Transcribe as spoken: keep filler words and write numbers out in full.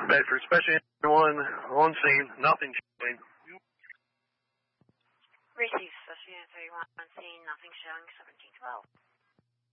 Bedford, Special one on scene, nothing showing. Receive Special Unit thirty-one on scene, nothing showing, seventeen twelve.